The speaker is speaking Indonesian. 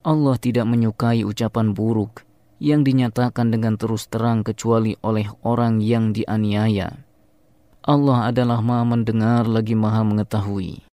Allah tidak menyukai ucapan buruk yang dinyatakan dengan terus terang kecuali oleh orang yang dianiaya. Allah adalah Maha mendengar lagi Maha mengetahui.